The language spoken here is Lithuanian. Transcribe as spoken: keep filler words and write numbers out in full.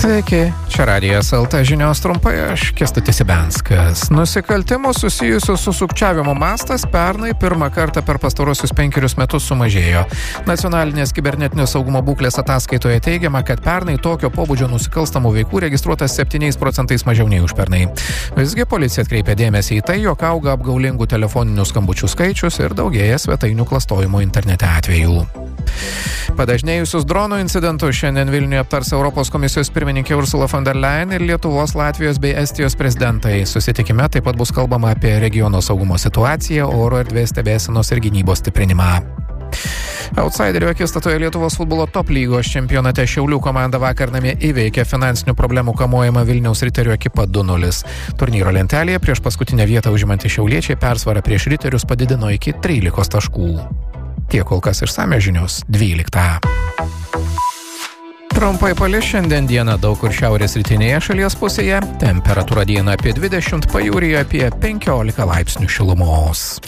Sveiki, čia Radijas L T žinios trumpai, aš Kęstutis Ibenskas. Nusikaltimų susijusių su sukčiavimo mastas pernai pirmą kartą per pastarosius penkerius metus sumažėjo. Nacionalinės kibernetinio saugumo būklės ataskaitoje teigiama, kad pernai tokio pobūdžio nusikalstamų veikų registruotas septyniais procentais mažiau nei užpernai. Visgi policija atkreipia dėmesį į tai, jog auga apgaulingų telefoninių skambučių skaičius ir daugėja svetainių klastojimo internete atvejų. Padažnėjusius dronų incidentus šiandien Vilniuje aptars Europos komisijos pirmininkė Ursula von der Leyen ir Lietuvos, Latvijos bei Estijos prezidentai. Susitikime taip pat bus kalbama apie regiono saugumo situaciją, oro erdvės stebėsenos ir gynybos stiprinimą. Outsiderio akistatoje Lietuvos futbolo top lygos čempionate Šiaulių komanda vakar namie įveikė finansinių problemų kamuojamą Vilniaus Riterių ekipą du nulis. Turnyro lentelėje prieš paskutinę vietą užimantys šiauliečiai persvarą prieš Riterius padidino iki trylikos taškų. Tiek kol kas išsamios žinios dvyliktą. Trumpai palis šiandien dieną daug kur šiaurės rytinėje šalies pusėje. Temperatūra dieną apie dvidešimt, pajūryje apie penkiolika laipsnių šilumos.